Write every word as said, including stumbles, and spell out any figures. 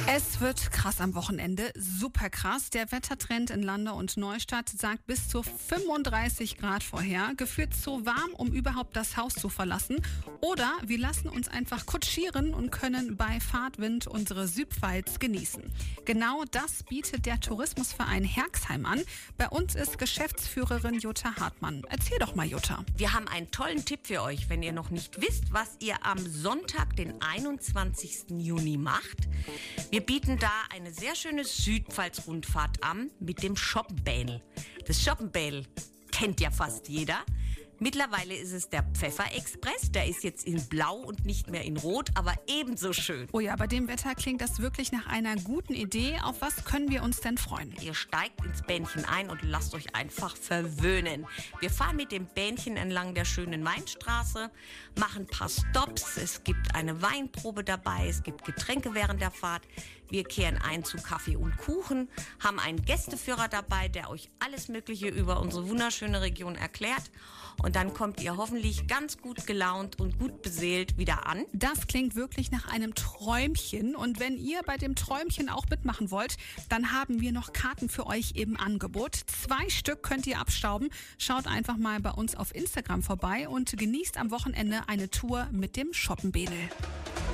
Es wird krass am Wochenende, super krass. Der Wettertrend in Landau und Neustadt sagt bis zu fünfunddreißig Grad vorher. Gefühlt zu warm, um überhaupt das Haus zu verlassen. Oder wir lassen uns einfach kutschieren und können bei Fahrtwind unsere Südpfalz genießen. Genau das bietet der Tourismusverein Herxheim an. Bei uns ist Geschäftsführerin Jutta Hartmann. Erzähl doch mal, Jutta. Wir haben einen tollen Tipp für euch, wenn ihr noch nicht wisst, was ihr am Sonntag, den einundzwanzigsten Juni macht. Wir bieten da eine sehr schöne Südpfalz-Rundfahrt an mit dem Schoppenbähnel. Das Schoppenbähnel kennt ja fast jeder. Mittlerweile ist es der Pfefferexpress. Der ist jetzt in Blau und nicht mehr in Rot, aber ebenso schön. Oh ja, bei dem Wetter klingt das wirklich nach einer guten Idee. Auf was können wir uns denn freuen? Ihr steigt ins Bähnchen ein und lasst euch einfach verwöhnen. Wir fahren mit dem Bähnchen entlang der schönen Weinstraße, machen ein paar Stops. Es gibt eine Weinprobe dabei, es gibt Getränke während der Fahrt. Wir kehren ein zu Kaffee und Kuchen, haben einen Gästeführer dabei, der euch alles Mögliche über unsere wunderschöne Region erklärt. Und dann kommt ihr hoffentlich ganz gut gelaunt und gut beseelt wieder an. Das klingt wirklich nach einem Träumchen. Und wenn ihr bei dem Träumchen auch mitmachen wollt, dann haben wir noch Karten für euch im Angebot. Zwei Stück könnt ihr abstauben. Schaut einfach mal bei uns auf Instagram vorbei und genießt am Wochenende eine Tour mit dem Schoppenbähnel.